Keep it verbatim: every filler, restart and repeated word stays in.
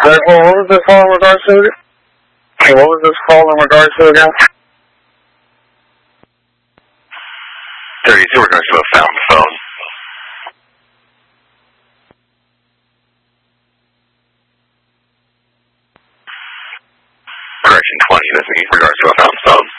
What was this call in regards to again? Hey, what was this call in regards to again? thirty-two in regards to a found phone. Correction twenty, that's in regards to a found phone.